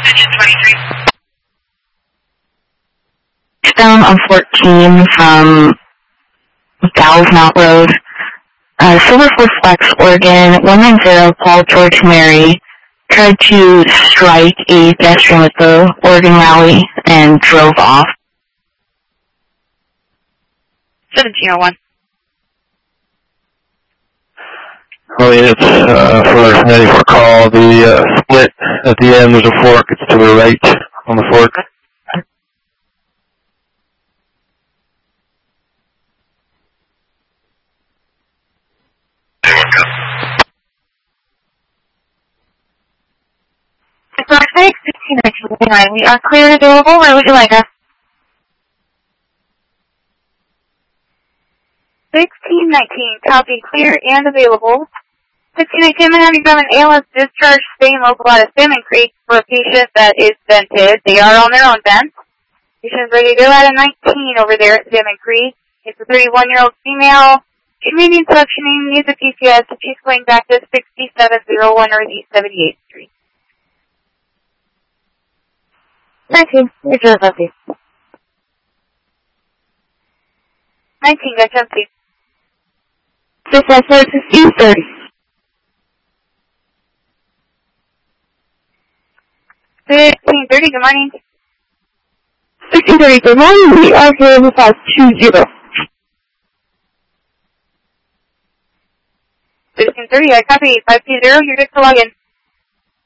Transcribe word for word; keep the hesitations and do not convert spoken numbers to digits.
Down on fourteen from Gal's Mount Road. Uh, Silver Four Flex, Oregon, one nine zero, Paul George Mary, tried to strike a pedestrian with the Oregon Rally and drove off. seventeen oh one. Oh, yeah, it's uh, for ninety-four call. The uh, split at the end, there's a fork. It's to the right on the fork. sixteen nineteen, we are clear and available. Where would you like us? sixteen nineteen, copy, clear and available. sixteen nineteen, I'm having from an A L S discharge staying local out of Salmon Creek for a patient that is vented. They are on their own vent. Patient's ready to go out of nineteen over there at Salmon Creek. It's a thirty-one-year-old female. Community suctioning, needs a P C S, and she's going back to sixty-seven oh one Northeast seventy-eighth Street. nineteen, you're just empty. nineteen, got empty. This is sixteen thirty. sixteen thirty, good morning. sixteen thirty, good morning. We are here with five two zero. sixteen thirty, I copy. five two zero, you're good to log in.